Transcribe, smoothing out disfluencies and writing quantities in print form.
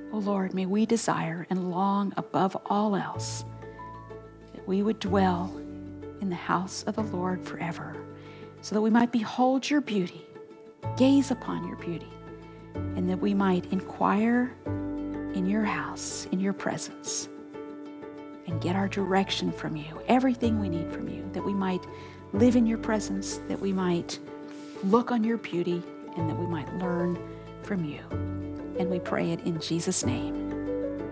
Oh Lord, may we desire and long above all else that we would dwell in the house of the Lord forever, so that we might behold your beauty, gaze upon your beauty, and that we might inquire in your house, in your presence, and get our direction from you, everything we need from you, that we might live in your presence, that we might look on your beauty, and that we might learn from you. And we pray it in Jesus' name.